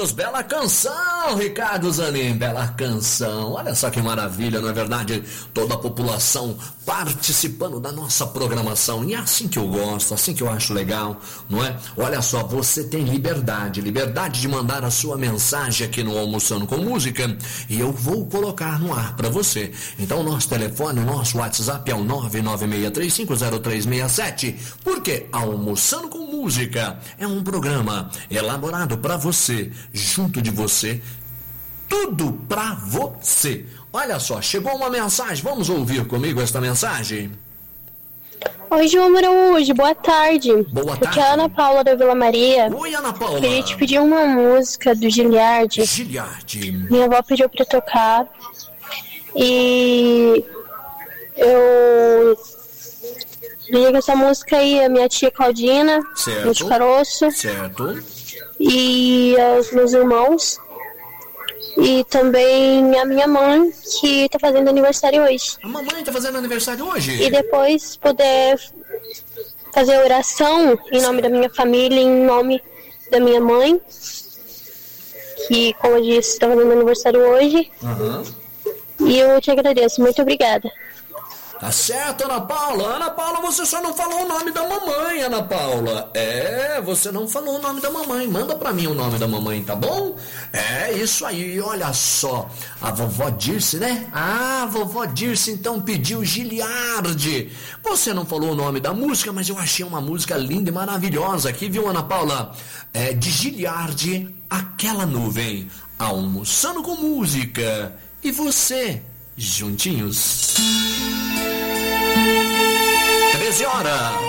todos, bela canção, Ricardo Zanin, bela canção. Olha só que maravilha, não é verdade? Toda a população participando da nossa programação. E é assim que eu gosto, assim que eu acho legal, não é? Olha só, você tem liberdade de mandar a sua mensagem aqui no Almoçando com Música, e eu vou colocar no ar para você. Então, o nosso telefone, o nosso WhatsApp é o 996350367, porque Almoçando com Música é um programa elaborado para você, junto de você, tudo para você. Olha só, chegou uma mensagem, vamos ouvir comigo esta mensagem? Oi, João Araújo, boa tarde. Boa tarde. Aqui é a Ana Paula da Vila Maria. Oi, Ana Paula. Queria te pedir uma música do Giliardi. Minha avó pediu pra tocar. E eu ligo essa música aí, a minha tia Claudina, meu tio Caroço. Certo. E os meus irmãos. E também a minha mãe, que tá fazendo aniversário hoje. A mamãe tá fazendo aniversário hoje? E depois poder fazer oração em nome da minha família, em nome da minha mãe, que, como eu disse, tá fazendo aniversário hoje. E eu te agradeço. Muito obrigada. Tá certo, Ana Paula. Ana Paula, você só não falou o nome da mamãe, Ana Paula. Você não falou o nome da mamãe. Manda pra mim o nome da mamãe, tá bom? É isso aí, olha só. A vovó Dirce, né? Ah, a vovó Dirce então pediu Giliardi. Você não falou o nome da música, mas eu achei uma música linda e maravilhosa aqui, viu, Ana Paula? É de Giliardi, Aquela Nuvem. Almoçando com Música. E você, juntinhos. 13 horas.